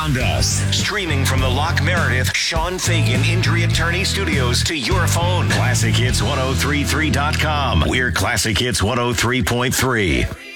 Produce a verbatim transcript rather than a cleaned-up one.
beyond us. Streaming from the Locke Meredith Sean Fagan Injury Attorney Studios to your phone. classic hits ten thirty-three dot com. We're Classic Hits one oh three point three.